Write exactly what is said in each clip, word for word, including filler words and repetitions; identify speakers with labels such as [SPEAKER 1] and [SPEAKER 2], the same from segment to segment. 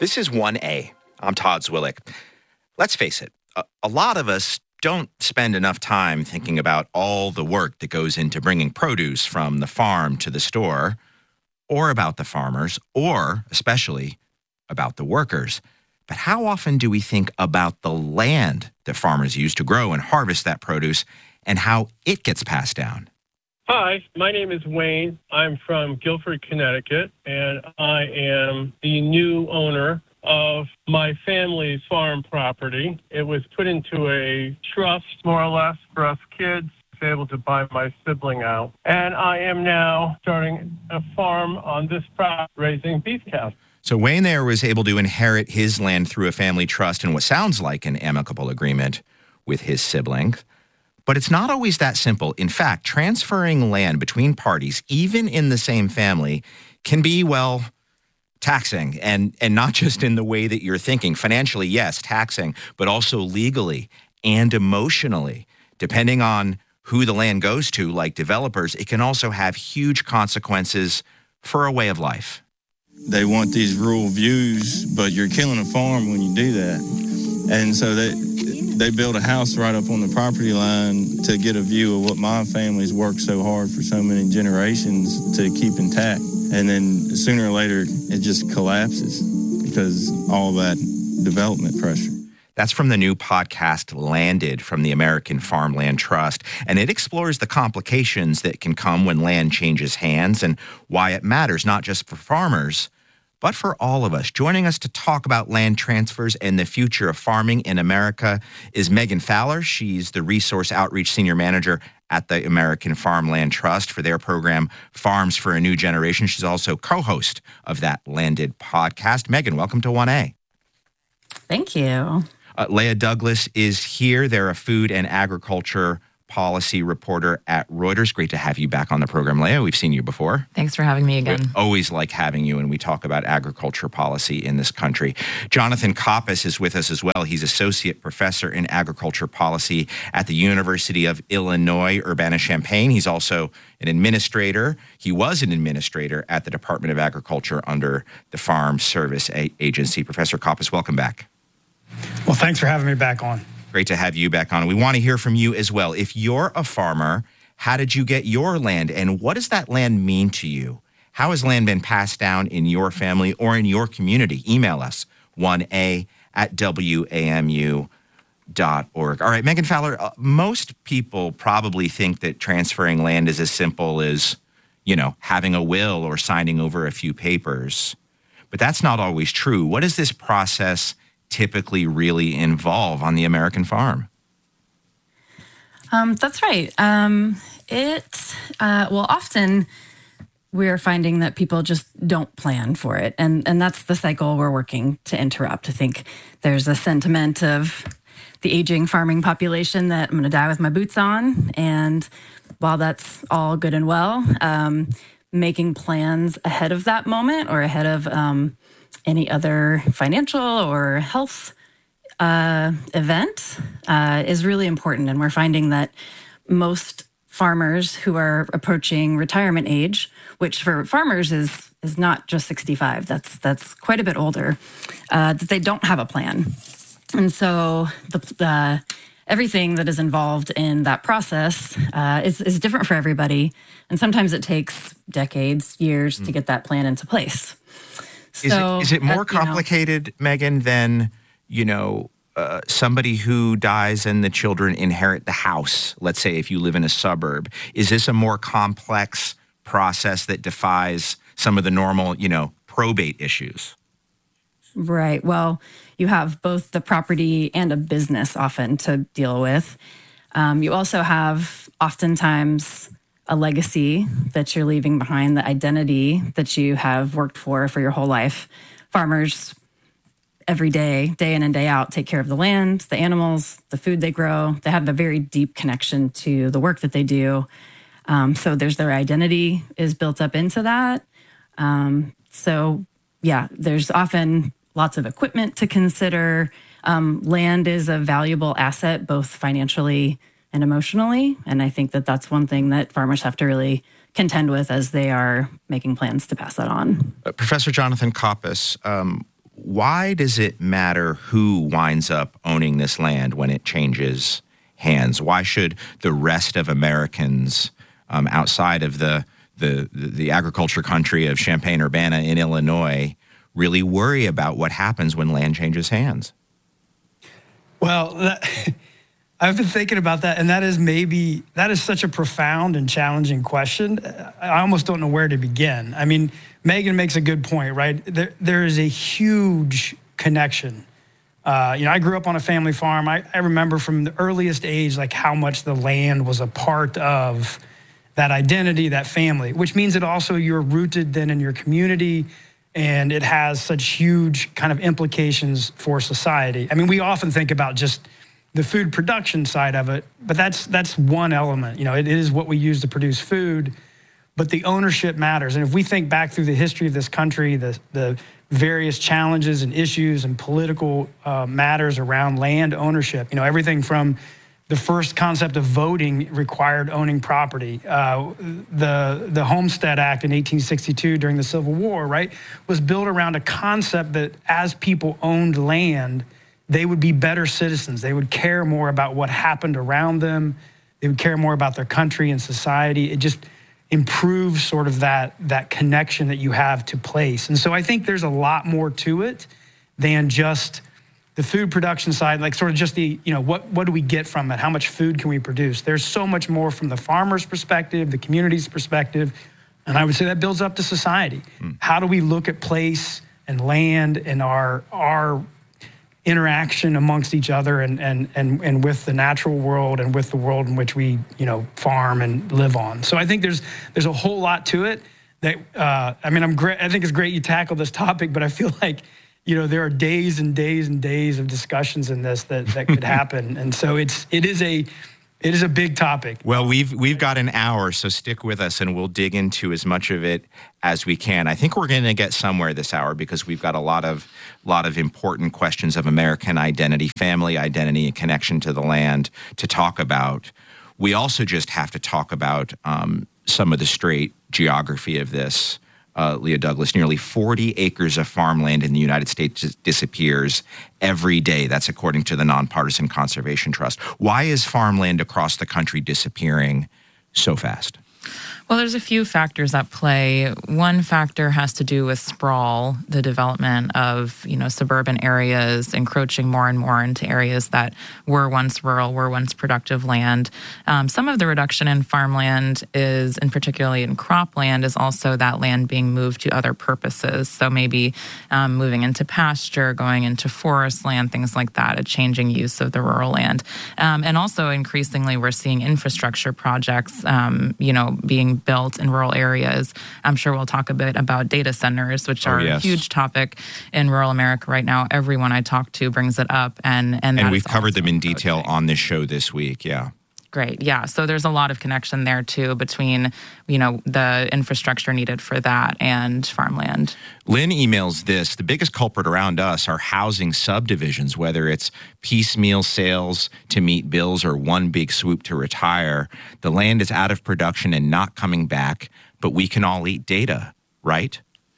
[SPEAKER 1] This is one A. I'm Todd Zwillich. Let's face it, a, a lot of us don't spend enough time thinking about all the work that goes into bringing produce from the farm to the store, or about the farmers, or especially about the workers. But how often do we think about the land that farmers use to grow and harvest that produce and how it gets passed down?
[SPEAKER 2] Hi, my name is Wayne. I'm from Guilford, Connecticut, and I am the new owner of my family's farm property. It was put into a trust, more or less, for us kids to be able to buy my sibling out. And I am now starting a farm on this property, raising beef cows.
[SPEAKER 1] So Wayne there was able to inherit his land through a family trust in what sounds like an amicable agreement with his siblings. But it's not always that simple. In fact, transferring land between parties, even in the same family, can be, well, taxing. And, and not just in the way that you're thinking. Financially, yes, taxing, but also legally and emotionally. Depending on who the land goes to, like developers, it can also have huge consequences for a way of life.
[SPEAKER 3] They want these rural views, but you're killing a farm when you do that. And so they they build a house right up on the property line to get a view of what my family's worked so hard for so many generations to keep intact. And then sooner or later, it just collapses because all that development pressure.
[SPEAKER 1] That's from the new podcast, Landed, from the American Farmland Trust. And it explores the complications that can come when land changes hands and why it matters, not just for farmers, but for all of us. Joining us to talk about land transfers and the future of farming in America is Megan Fowler. She's the Resource Outreach Senior Manager at the American Farmland Trust for their program, Farms for a New Generation. She's also co-host of that Landed podcast. Megan, welcome to one A.
[SPEAKER 4] Thank you.
[SPEAKER 1] Uh, Leah Douglas is here. They're a food and agriculture policy reporter at Reuters. Great to have you back on the program, Leah. We've seen you before.
[SPEAKER 4] Thanks for having me again.
[SPEAKER 1] We always like having you when we talk about agriculture policy in this country. Jonathan Koppas is with us as well. He's associate professor in agriculture policy at the University of Illinois, Urbana-Champaign. He's also an administrator. He was an administrator at the Department of Agriculture under the Farm Service Agency. Professor Koppas, welcome back.
[SPEAKER 5] Well, thanks for having me back on.
[SPEAKER 1] Great to have you back on. We want to hear from you as well. If you're a farmer, how did you get your land, and what does that land mean to you? How has land been passed down in your family or in your community? Email us, one A at W A M U dot org. All right, Megan Fowler, uh, most people probably think that transferring land is as simple as, you know, having a will or signing over a few papers. But that's not always true. What does this process typically really involve on the American farm?
[SPEAKER 4] Um, that's right. Um, it, uh, well, often we're finding that people just don't plan for it. And, and that's the cycle we're working to interrupt. I think there's a sentiment of the aging farming population that I'm going to die with my boots on. And while that's all good and well, um, making plans ahead of that moment or ahead of um, any other financial or health uh, event uh, is really important. And we're finding that most farmers who are approaching retirement age, which for farmers is is not just sixty-five, that's that's quite a bit older, uh, that they don't have a plan. And so the uh, everything that is involved in that process uh, is, is different for everybody. And sometimes it takes decades, years mm. to get that plan into place.
[SPEAKER 1] Is, so, it, is it more uh, complicated, you know, Megan, than, you know, uh, somebody who dies and the children inherit the house? Let's say if you live in a suburb. Is this a more complex process that defies some of the normal, you know, probate issues?
[SPEAKER 4] Right. Well, you have both the property and a business often to deal with. Um, you also have oftentimes a legacy that you're leaving behind, the identity that you have worked for for your whole life. Farmers every day, day in and day out, take care of the land, the animals, the food they grow. They have a very deep connection to the work that they do. Um, so there's their identity is built up into that. Um, so yeah, there's often lots of equipment to consider. Um, land is a valuable asset, both financially and emotionally. And I think that that's one thing that farmers have to really contend with as they are making plans to pass that on.
[SPEAKER 1] Uh, Professor Jonathan Koppas, um, why does it matter who winds up owning this land when it changes hands? Why should the rest of Americans um, outside of the, the the agriculture country of Champaign-Urbana in Illinois really worry about what happens when land changes hands?
[SPEAKER 5] Well, that, I've been thinking about that, and that is maybe, that is such a profound and challenging question. I almost don't know where to begin. I mean, Megan makes a good point, right? There, there is a huge connection. Uh, you know, I grew up on a family farm. I, I remember from the earliest age, like how much the land was a part of that identity, that family, which means that also you're rooted then in your community, and it has such huge kind of implications for society. I mean, we often think about just the food production side of it, but that's that's one element. You know, it is what we use to produce food, but the ownership matters. And if we think back through the history of this country, the the various challenges and issues and political uh, matters around land ownership, you know, everything from the first concept of voting required owning property. Uh, the, the Homestead Act in eighteen sixty-two during the Civil War, right, was built around a concept that as people owned land, they would be better citizens. They would care more about what happened around them. They would care more about their country and society. It just improves sort of that, that connection that you have to place. And so I think there's a lot more to it than just the food production side, like sort of just the, you know, what, what do we get from it? How much food can we produce? There's so much more from the farmer's perspective, the community's perspective, and I would say that builds up to society. Mm. How do we look at place and land and our, our interaction amongst each other and, and, and, and with the natural world and with the world in which we, you know, farm and live on. So I think there's, there's a whole lot to it that, uh, I mean, I'm great. I think it's great you tackled this topic, but I feel like, you know, there are days and days and days of discussions in this that, that could happen. And so it's, it is a, it is a big topic.
[SPEAKER 1] Well, we've, we've got an hour, so stick with us and we'll dig into as much of it as we can. I think we're going to get somewhere this hour because we've got a lot of, lot of important questions of American identity, family identity, and connection to the land to talk about. We also just have to talk about um, some of the straight geography of this. Uh, Leah Douglas, nearly forty acres of farmland in the United States disappears every day. That's according to the Nonpartisan Conservation Trust. Why is farmland across the country disappearing so fast?
[SPEAKER 6] Well, there's a few factors at play. One factor has to do with sprawl, the development of, you know, suburban areas encroaching more and more into areas that were once rural, were once productive land. Um, some of the reduction in farmland is, and particularly in cropland, is also that land being moved to other purposes. So maybe um, moving into pasture, going into forest land, things like that, a changing use of the rural land. Um, and also increasingly we're seeing infrastructure projects, um, you know, being built in rural areas. I'm sure we'll talk a bit about data centers, which are oh, yes. a huge topic in rural America right now. Everyone I talk to brings it up. And and,
[SPEAKER 1] and we've covered them in detail on this show this week, yeah.
[SPEAKER 6] Great, yeah. So there's a lot of connection there, too, between, you know, the infrastructure needed for that and farmland.
[SPEAKER 1] Lynn emails this: the biggest culprit around us are housing subdivisions, whether it's piecemeal sales to meet bills or one big swoop to retire. The land is out of production and not coming back, but we can all eat data, right?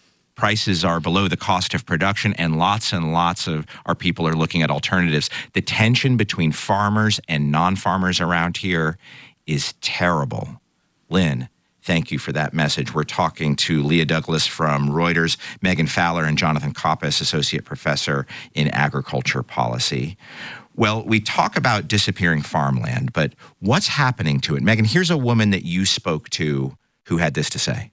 [SPEAKER 1] Prices are below the cost of production, and lots and lots of our people are looking at alternatives. The tension between farmers and non-farmers around here is terrible. Lynn, thank you for that message. We're talking to Leah Douglas from Reuters, Megan Fowler, and Jonathan Koppas, Associate Professor in Agriculture Policy. Well, we talk about disappearing farmland, but what's happening to it? Megan, here's a woman that you spoke to who had this to say.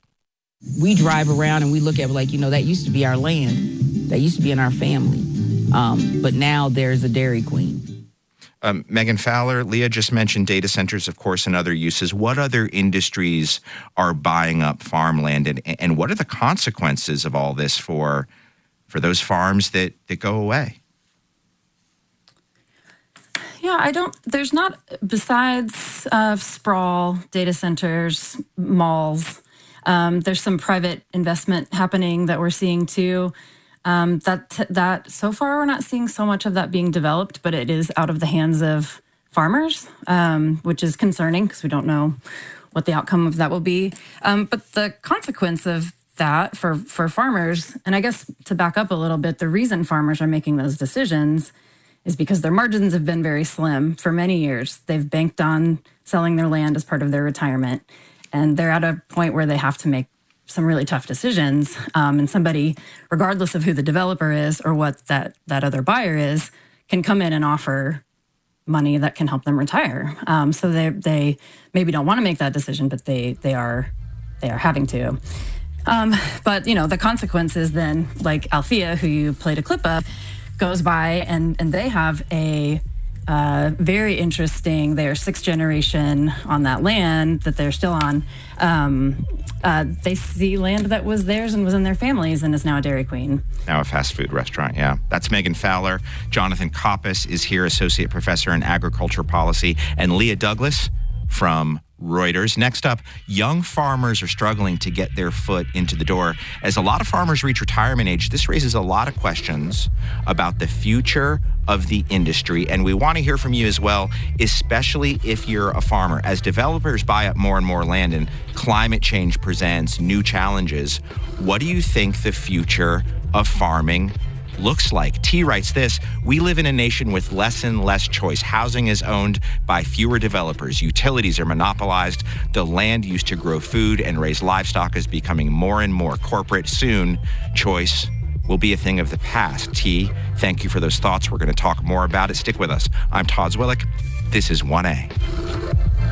[SPEAKER 7] We drive around and we look at it like, you know, that used to be our land. That used to be in our family. Um, but now there's a Dairy Queen.
[SPEAKER 1] Um, Megan Fowler, Leah just mentioned data centers, of course, and other uses. What other industries are buying up farmland, and, and what are the consequences of all this for, for those farms that, that go away?
[SPEAKER 4] Yeah, I don't, there's not, besides uh, sprawl, data centers, malls, Um, there's some private investment happening that we're seeing too. Um, that that so far we're not seeing so much of that being developed, but it is out of the hands of farmers, um, which is concerning because we don't know what the outcome of that will be. Um, but the consequence of that for, for farmers, and I guess to back up a little bit, the reason farmers are making those decisions is because their margins have been very slim for many years. They've banked on selling their land as part of their retirement, and they're at a point where they have to make some really tough decisions. Um, and somebody, regardless of who the developer is or what that, that other buyer is, can come in and offer money that can help them retire. Um, so they they maybe don't want to make that decision, but they they are they are having to. Um, but, you know, the consequences then, like Althea, who you played a clip of, goes by and, and they have a uh, very interesting, they are sixth generation on that land that they're still on. Um, uh, they see land that was theirs and was in their families and is now a Dairy Queen.
[SPEAKER 1] Now a fast food restaurant, yeah. That's Megan Fowler. Jonathan Koppes is here, Associate Professor in Agriculture Policy, and Leah Douglas from Reuters. Next up, young farmers are struggling to get their foot into the door. As a lot of farmers reach retirement age, this raises a lot of questions about the future of the industry. And we want to hear from you as well, especially if you're a farmer. As developers buy up more and more land and climate change presents new challenges, what do you think the future of farming looks like? T writes this: we live in a nation with less and less choice. Housing is owned by fewer developers. Utilities are monopolized. The land used to grow food and raise livestock is becoming more and more corporate. Soon, choice will be a thing of the past. T, thank you for those thoughts. We're going to talk more about it. Stick with us. I'm Todd Zwillich. This is one A.